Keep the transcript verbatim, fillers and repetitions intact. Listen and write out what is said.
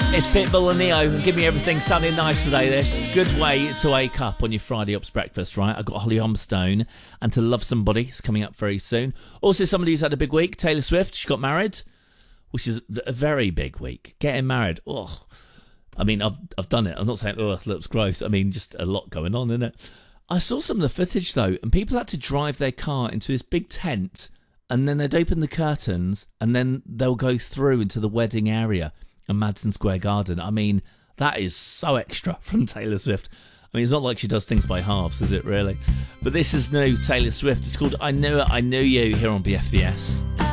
It's Pitbull and Neo. Give me everything sounding nice today, this. Good way to wake up on your Friday Ups breakfast, right? I've got Holly Armstrong and To Love Somebody is coming up very soon. Also, somebody who's had a big week, Taylor Swift. She got married, which is a very big week. Getting married. Oh, I mean, I've I've done it. I'm not saying, oh, it looks gross. I mean, just a lot going on, isn't it? I saw some of the footage, though, and people had to drive their car into this big tent, and then they'd open the curtains, and then they'll go through into the wedding area and Madison Square Garden. I mean, that is so extra from Taylor Swift. I mean, it's not like she does things by halves, is it, really? But this is new Taylor Swift. It's called I Knew It, I Knew You here on B F B S.